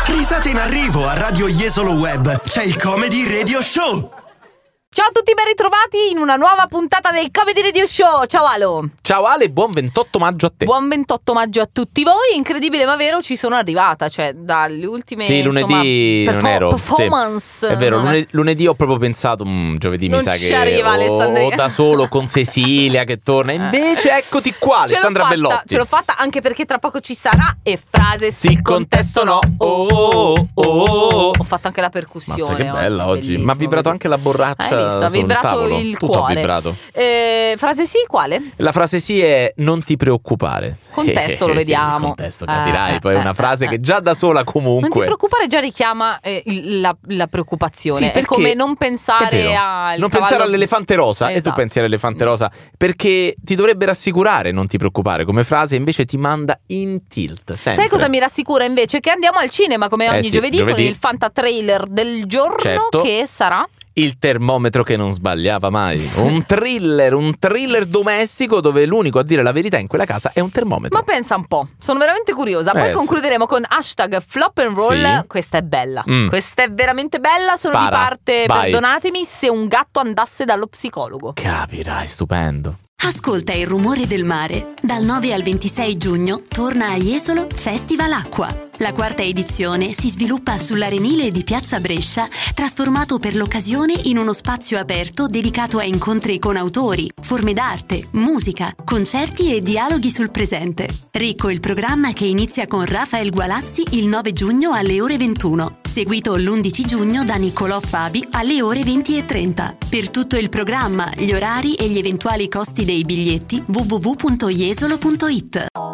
Risate in arrivo a Radio Jesolo Web. C'è il Comedy Radio Show. Ciao a tutti, ben ritrovati in una nuova puntata del Comedy Radio Show. Ciao Alo. Ciao Ale, buon 28 maggio a te. Buon 28 maggio a tutti voi. Incredibile ma vero, ci sono arrivata. Cioè dalle ultime lunedì non ero performance. È vero, lunedì ho proprio pensato giovedì non mi sa ci che arriva Alessandria. da solo con Cecilia che torna. Invece eccoti qua, Alessandra Bellotti. Ce l'ho fatta anche perché tra poco ci sarà. E frase sì, contesto no. Ho fatto anche la percussione. Mazza, che bella oggi. Ma ha vibrato anche la borraccia. Ha vibrato il tutto cuore. Ha vibrato. Frase sì, quale? La frase sì è non ti preoccupare. Contesto lo vediamo. Il contesto capirai. Poi è una frase che già da sola comunque. Non ti preoccupare già richiama la preoccupazione. Sì, è come non pensare pensare all'elefante rosa. Esatto. E tu pensi all'elefante rosa perché ti dovrebbe rassicurare, non ti preoccupare come frase, invece ti manda in tilt sempre. Sai cosa mi rassicura invece? Che andiamo al cinema come ogni giovedì con il Fanta Trailer del giorno, certo. Che sarà Il termometro che non sbagliava mai. Un thriller domestico dove l'unico a dire la verità in quella casa è un termometro. Ma pensa un po', sono veramente curiosa. Poi concluderemo con hashtag flop and roll. Sì. Questa è bella. Questa è veramente bella. Sono di parte, perdonatemi, se un gatto andasse dallo psicologo. Capirai, stupendo. Ascolta il rumore del mare. Dal 9 al 26 giugno torna a Jesolo Festival Acqua. La quarta edizione si sviluppa sull'arenile di Piazza Brescia, trasformato per l'occasione in uno spazio aperto dedicato a incontri con autori, forme d'arte, musica, concerti e dialoghi sul presente. Ricco il programma che inizia con Rafael Gualazzi il 9 giugno alle ore 21, seguito l'11 giugno da Niccolò Fabi alle ore 20:30. Per tutto il programma, gli orari e gli eventuali costi dei biglietti www.jesolo.it.